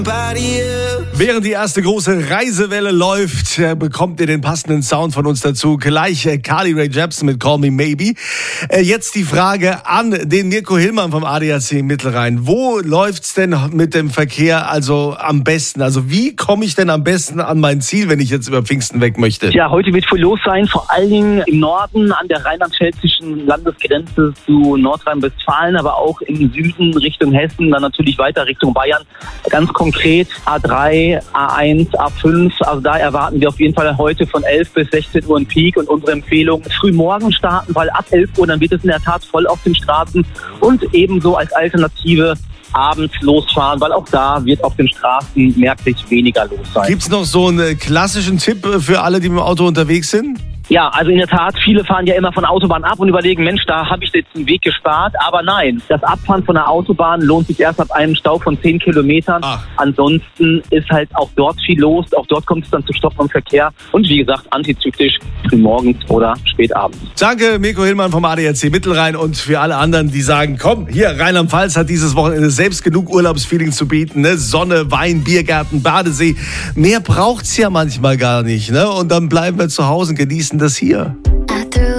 Während die erste große Reisewelle läuft, bekommt ihr den passenden Sound von uns dazu. Gleich Carly Rae Jepsen mit Call Me Maybe. Jetzt die Frage an den Mirko Hillmann vom ADAC Mittelrhein. Wo läuft's denn mit dem Verkehr also am besten? Also wie komme ich denn am besten an mein Ziel, wenn ich jetzt über Pfingsten weg möchte? Ja, heute wird viel los sein, vor allen Dingen im Norden an der rheinland-pfälzischen Landesgrenze zu Nordrhein-Westfalen, aber auch im Süden Richtung Hessen, dann natürlich weiter Richtung Bayern. Ganz konkret A3, A1, A5, also da erwarten wir auf jeden Fall heute von 11 bis 16 Uhr einen Peak und unsere Empfehlung früh morgen starten, weil ab 11 Uhr dann wird es in der Tat voll auf den Straßen und ebenso als Alternative abends losfahren, weil auch da wird auf den Straßen merklich weniger los sein. Gibt's noch so einen klassischen Tipp für alle, die mit dem Auto unterwegs sind? Ja, also in der Tat, viele fahren ja immer von der Autobahn ab und überlegen, Mensch, da habe ich jetzt einen Weg gespart. Aber nein, das Abfahren von der Autobahn lohnt sich erst ab einem Stau von 10 Kilometern. Ach. Ansonsten ist halt auch dort viel los. Auch dort kommt es dann zu Stoppen im Verkehr. Und wie gesagt, antizyklisch frühmorgens oder spätabends. Danke, Mirko Hillmann vom ADAC Mittelrhein. Und für alle anderen, die sagen, komm, hier, Rheinland-Pfalz hat dieses Wochenende selbst genug Urlaubsfeeling zu bieten. Ne? Sonne, Wein, Biergarten, Badesee. Mehr braucht's ja manchmal gar nicht. Ne? Und dann bleiben wir zu Hause und genießen das hier.